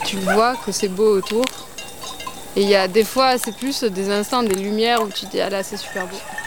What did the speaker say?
tu vois que c'est beau autour. Et il y a des fois, c'est plus des instants, des lumières où tu te dis, ah là, c'est super beau.